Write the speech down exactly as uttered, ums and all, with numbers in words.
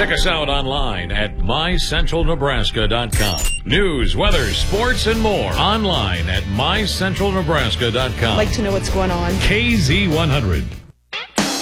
Check us out online at my central nebraska dot com. News, weather, sports, and more online at my central nebraska dot com. I'd like to know what's going on. K Z one hundred.